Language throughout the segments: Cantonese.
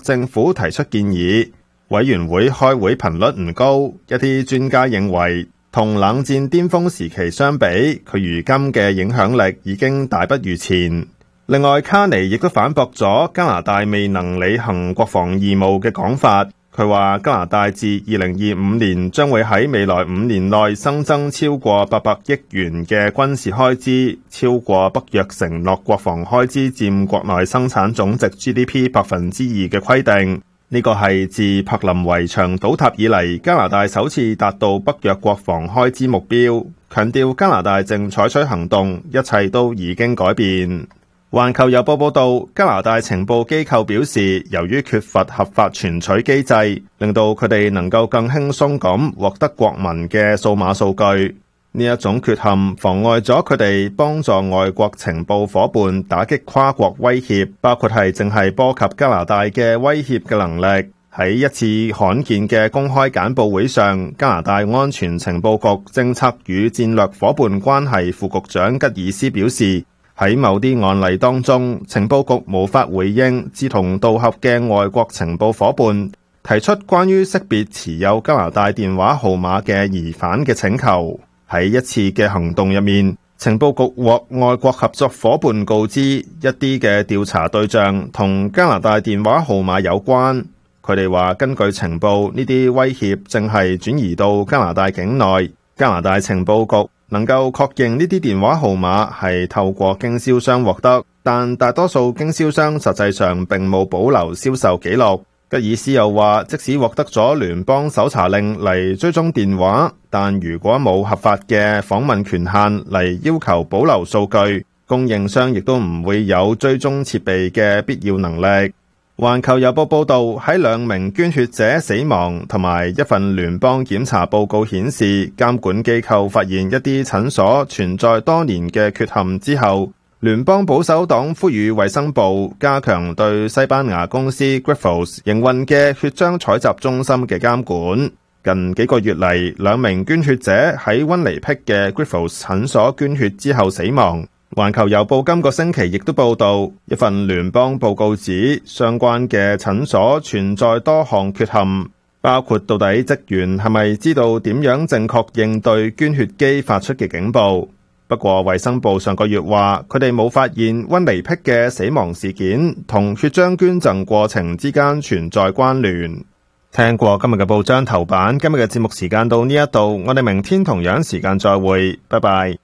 政府提出建議。委員會開會頻率唔高，一啲專家認為同冷戰巔峰時期相比，佢如今嘅影響力已經大不如前。另外，卡尼亦都反駁咗加拿大未能履行國防義務嘅講法。佢話加拿大自2025年將會喺未來5年內新增超過800億元嘅軍事開支，超過北約承諾國防開支佔國內生產總值 GDP 2%嘅規定。呢個係自柏林圍牆倒塌以嚟，加拿大首次達到北約國防開支目標，強調加拿大正採取行動，一切都已經改變。環球郵報報道，加拿大情報機構表示，由於缺乏合法存取機制，令到佢哋能夠更輕鬆咁獲得國民嘅數碼數據。呢一種缺陷妨礙咗佢哋幫助外國情報夥伴打擊跨國威脅，包括係淨係波及加拿大嘅威脅嘅能力。喺一次罕見嘅公開簡報會上，加拿大安全情報局政策與戰略夥伴關係副局長吉爾斯表示，喺某啲案例當中，情報局無法回應志同道合嘅外國情報夥伴提出關於識別持有加拿大電話號碼嘅疑犯嘅請求。喺一次嘅行動入面，情報局獲外國合作夥伴告知一啲嘅調查對象同加拿大電話號碼有關。佢哋話根據情報，呢啲威脅正係轉移到加拿大境內。加拿大情報局能夠確認呢啲電話號碼係透過經銷商獲得，但大多數經銷商實際上並冇保留銷售記錄。吉爾斯又話，即使獲得咗聯邦搜查令嚟追蹤電話，但如果冇合法嘅訪問權限嚟要求保留數據，供應商亦都唔會有追蹤設備嘅必要能力。環球郵報報導，喺2名捐血者死亡同埋一份聯邦檢查報告顯示，監管機構發現一啲診所存在多年嘅缺陷之後，聯邦保守黨呼籲衛生部加強對西班牙公司 Grifols 營運嘅血漿採集中心嘅監管。近幾個月嚟，2名捐血者喺溫尼碧嘅 Grifols 診所捐血之後死亡。環球郵報今個星期亦都報道，一份聯邦報告指相關嘅診所存在多項缺陷，包括到底職員係咪知道點樣正確應對捐血機發出嘅警報。不過衛生部上個月話，佢哋冇發現溫尼碧嘅死亡事件同血漿捐贈過程之間存在關聯。聽過今日嘅報章頭版，今日嘅節目時間到呢一度，我哋明天同樣時間再會，拜拜。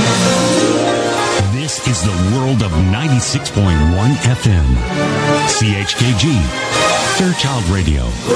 This is the world of 96.1 FM. CHKG, Fairchild Radio.